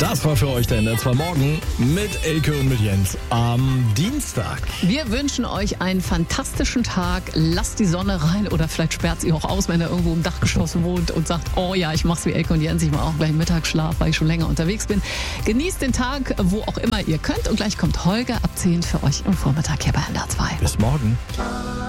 Das war für euch der NDR2 Morgen mit Elke und mit Jens am Dienstag. Wir wünschen euch einen fantastischen Tag. Lasst die Sonne rein oder vielleicht sperrt sie auch aus, wenn ihr irgendwo im Dachgeschoss wohnt und sagt, oh ja, ich mach's wie Elke und Jens, ich mach auch gleich Mittagsschlaf, weil ich schon länger unterwegs bin. Genießt den Tag, wo auch immer ihr könnt und gleich kommt Holger ab 10 für euch im Vormittag hier bei NDR2. Bis morgen.